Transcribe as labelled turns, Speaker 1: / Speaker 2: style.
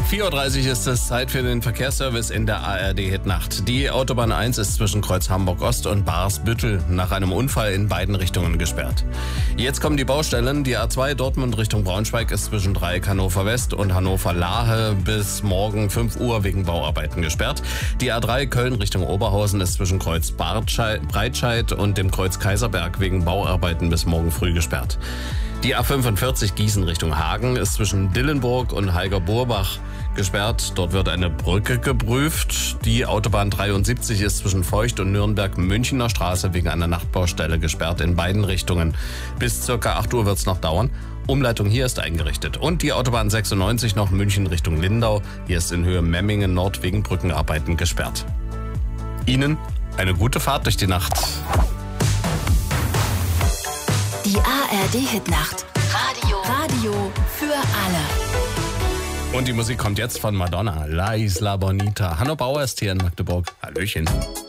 Speaker 1: 4:30 Uhr ist es Zeit für den Verkehrsservice in der ARD-Hitnacht. Die Autobahn 1 ist zwischen Kreuz Hamburg-Ost und Barsbüttel nach einem Unfall in beiden Richtungen gesperrt. Jetzt kommen die Baustellen. Die A2 Dortmund Richtung Braunschweig ist zwischen Dreieck Hannover West und Hannover Lahe bis morgen 5 Uhr wegen Bauarbeiten gesperrt. Die A3 Köln Richtung Oberhausen ist zwischen Kreuz Breitscheid und dem Kreuz Kaiserberg wegen Bauarbeiten bis morgen früh gesperrt. Die A45 Gießen Richtung Hagen ist zwischen Dillenburg und Heiger-Burbach gesperrt. Dort wird eine Brücke geprüft. Die Autobahn 73 ist zwischen Feucht und Nürnberg-Münchener Straße wegen einer Nachtbaustelle gesperrt in beiden Richtungen. Bis ca. 8 Uhr wird es noch dauern. Umleitung hier ist eingerichtet. Und die Autobahn 96 noch München Richtung Lindau. Hier ist in Höhe Memmingen Nord wegen Brückenarbeiten gesperrt. Ihnen eine gute Fahrt durch die Nacht.
Speaker 2: Die ARD-Hitnacht. Radio für alle.
Speaker 1: Und die Musik kommt jetzt von Madonna. La Isla Bonita. Hanno Bauer ist hier in Magdeburg. Hallöchen.